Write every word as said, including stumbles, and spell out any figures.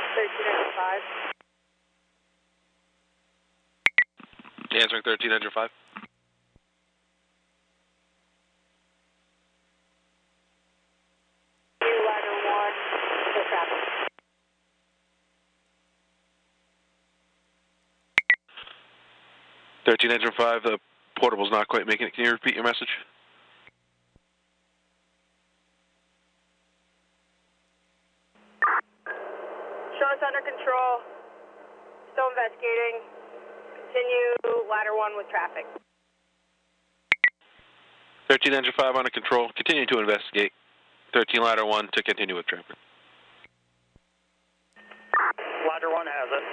thirteen engine five. Answering thirteen engine five. Ladder one, no traffic. thirteen engine five, the portable's not quite making it. Can you repeat your message? Show us under control. Still investigating. Continue ladder one with traffic. thirteen engine five under control. Continue to investigate. thirteen ladder one to continue with traffic. Ladder one has it.